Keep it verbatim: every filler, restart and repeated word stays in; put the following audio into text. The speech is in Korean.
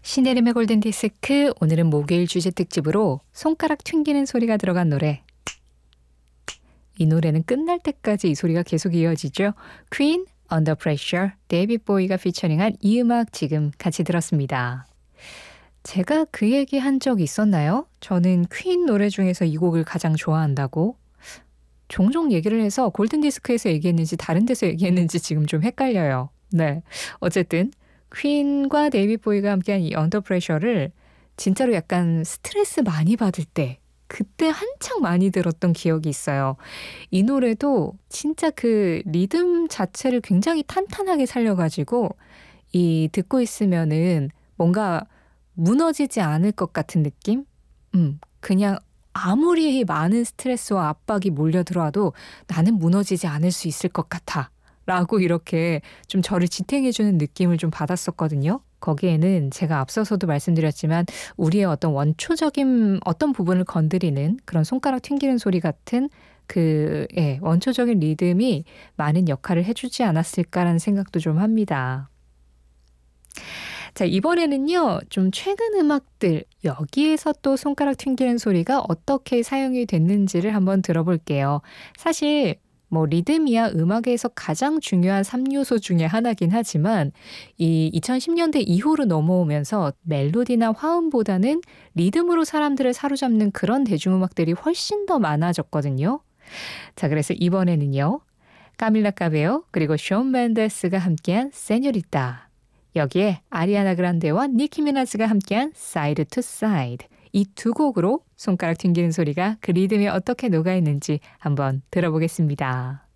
신혜림의 골든디스크, 오늘은 목요일 주제 특집으로 손가락 튕기는 소리가 들어간 노래. 이 노래는 끝날 때까지 이 소리가 계속 이어지죠. 퀸, Under Pressure, 데이빗 보이가 피처링한 이 음악 지금 같이 들었습니다. 제가 그 얘기 한 적 있었나요? 저는 퀸 노래 중에서 이 곡을 가장 좋아한다고. 종종 얘기를 해서 골든디스크에서 얘기했는지 다른 데서 얘기했는지 지금 좀 헷갈려요. 네, 어쨌든 퀸과 데이빗 보이가 함께한 이 언더 프레셔를 진짜로 약간 스트레스 많이 받을 때, 그때 한창 많이 들었던 기억이 있어요. 이 노래도 진짜 그 리듬 자체를 굉장히 탄탄하게 살려가지고 이 듣고 있으면은 뭔가 무너지지 않을 것 같은 느낌? 음, 그냥 아무리 많은 스트레스와 압박이 몰려들어와도 나는 무너지지 않을 수 있을 것 같아. 라고 이렇게 좀 저를 지탱해주는 느낌을 좀 받았었거든요. 거기에는 제가 앞서서도 말씀드렸지만 우리의 어떤 원초적인 어떤 부분을 건드리는 그런 손가락 튕기는 소리 같은 그 예, 원초적인 리듬이 많은 역할을 해주지 않았을까라는 생각도 좀 합니다. 자, 이번에는요, 좀 최근 음악들, 여기에서 또 손가락 튕기는 소리가 어떻게 사용이 됐는지를 한번 들어볼게요. 사실 뭐 리듬이야 음악에서 가장 중요한 삼 요소 중에 하나긴 하지만 이 이천십 년대 이후로 넘어오면서 멜로디나 화음보다는 리듬으로 사람들을 사로잡는 그런 대중음악들이 훨씬 더 많아졌거든요. 자, 그래서 이번에는요, 카밀라 카베오 그리고 숀 멘데스가 함께한 세뇨리타, 여기에 아리아나 그란데와 니키 미나즈가 함께한 사이드 투 사이드, 이 두 곡으로 손가락 튕기는 소리가 그 리듬에 어떻게 녹아있는지 한번 들어보겠습니다.